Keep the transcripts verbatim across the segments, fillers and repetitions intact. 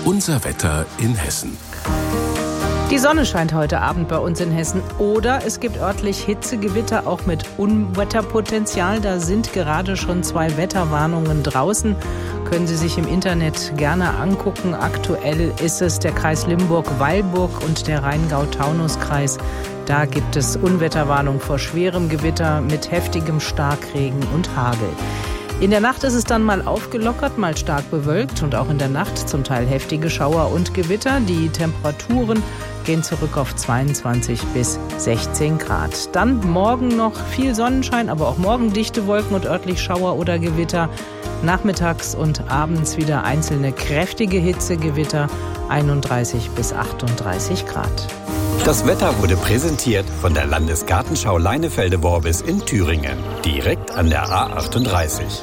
Unser Wetter in Hessen. Die Sonne scheint heute Abend bei uns in Hessen oder es gibt örtlich Hitzegewitter, auch mit Unwetterpotenzial. Da sind gerade schon zwei Wetterwarnungen draußen. Können Sie sich im Internet gerne angucken. Aktuell ist es der Kreis Limburg-Weilburg und der Rheingau-Taunus-Kreis. Da gibt es Unwetterwarnung vor schwerem Gewitter mit heftigem Starkregen und Hagel. In der Nacht ist es dann mal aufgelockert, mal stark bewölkt und auch in der Nacht zum Teil heftige Schauer und Gewitter. Die Temperaturen gehen zurück auf zweiundzwanzig bis sechzehn Grad. Dann morgen noch viel Sonnenschein, aber auch morgen dichte Wolken und örtlich Schauer oder Gewitter. Nachmittags und abends wieder einzelne kräftige Hitzegewitter, einunddreißig bis achtunddreißig Grad. Das Wetter wurde präsentiert von der Landesgartenschau Leinefelde-Worbis in Thüringen, direkt an der A achtunddreißig.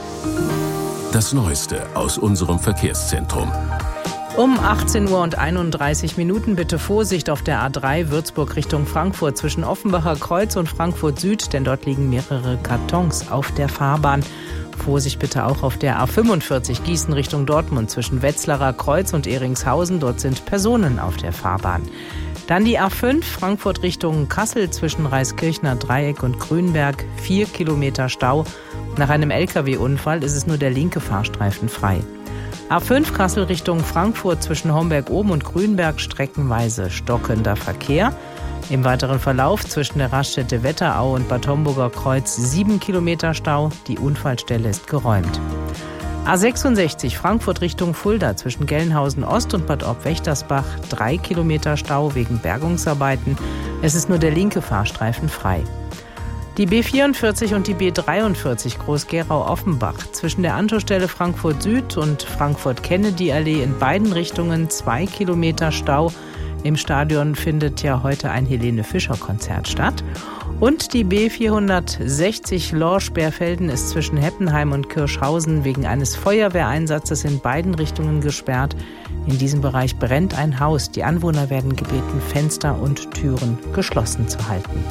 Das Neueste aus unserem Verkehrszentrum. Um achtzehn Uhr und einunddreißig Minuten bitte Vorsicht auf der A drei Würzburg Richtung Frankfurt zwischen Offenbacher Kreuz und Frankfurt Süd, denn dort liegen mehrere Kartons auf der Fahrbahn. Vorsicht bitte auch auf der A fünfundvierzig Gießen Richtung Dortmund zwischen Wetzlarer Kreuz und Eringshausen, dort sind Personen auf der Fahrbahn. Dann die A fünf Frankfurt Richtung Kassel zwischen Reiskirchner Dreieck und Grünberg, vier Kilometer Stau. Nach einem L K W-Unfall ist es nur der linke Fahrstreifen frei. A fünf Kassel Richtung Frankfurt zwischen Homberg-Oben und Grünberg streckenweise stockender Verkehr. Im weiteren Verlauf zwischen der Raststätte Wetterau und Bad Homburger Kreuz sieben Kilometer Stau. Die Unfallstelle ist geräumt. A sechsundsechzig Frankfurt Richtung Fulda zwischen Gelnhausen Ost und Bad Ob-Wächtersbach drei Kilometer Stau wegen Bergungsarbeiten. Es ist nur der linke Fahrstreifen frei. Die B vierundvierzig und die B dreiundvierzig Groß-Gerau-Offenbach zwischen der Anschlussstelle Frankfurt Süd und Frankfurt-Kennedy-Allee in beiden Richtungen zwei Kilometer Stau. Im Stadion findet ja heute ein Helene-Fischer-Konzert statt. Und die B vierhundertsechzig Lorsch-Berfelden ist zwischen Heppenheim und Kirschhausen wegen eines Feuerwehreinsatzes in beiden Richtungen gesperrt. In diesem Bereich brennt ein Haus. Die Anwohner werden gebeten, Fenster und Türen geschlossen zu halten.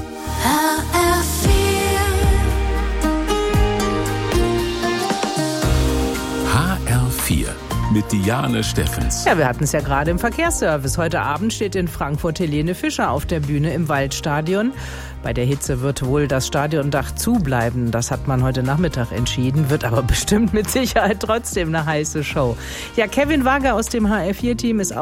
H R vier mit Diane Steffens. Ja, wir hatten es ja gerade im Verkehrsservice. Heute Abend steht in Frankfurt Helene Fischer auf der Bühne im Waldstadion. Bei der Hitze wird wohl das Stadiondach zubleiben. Das hat man heute Nachmittag entschieden, wird aber bestimmt mit Sicherheit trotzdem eine heiße Show. Ja, Kevin Wager aus dem H R vier Team ist auch